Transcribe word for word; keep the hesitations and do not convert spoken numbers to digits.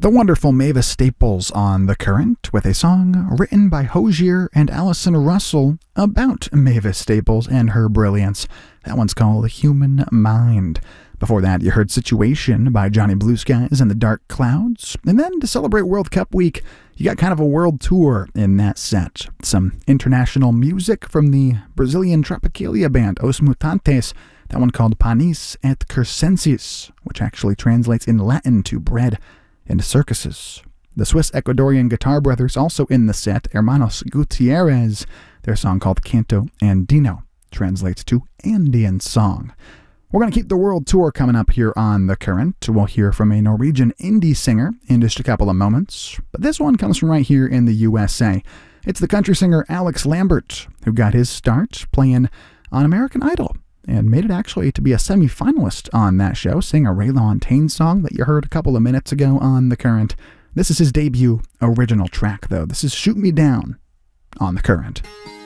The wonderful Mavis Staples on The Current with a song written by Hozier and Allison Russell about Mavis Staples and her brilliance. That one's called Human Mind. Before that, you heard Situation by Johnny Blue Skies and the Dark Clouds. And then to celebrate World Cup week, you got kind of a world tour in that set. Some international music from the Brazilian Tropicalia band Os Mutantes. That one called Panis et Circenses, which actually translates in Latin to bread and circuses. The Swiss-Ecuadorian Guitar Brothers also in the set, Hermanos Gutierrez. Their song called Canto Andino translates to Andean song. We're going to keep the world tour coming up here on The Current. We'll hear from a Norwegian indie singer in just a couple of moments, but this one comes from right here in the U S A. It's the country singer Alex Lambert, who got his start playing on American Idol and made it actually to be a semi-finalist on that show, sing a Ray LaMontagne song that you heard a couple of minutes ago on The Current. This is his debut original track, though. This is Shoot Me Down on The Current.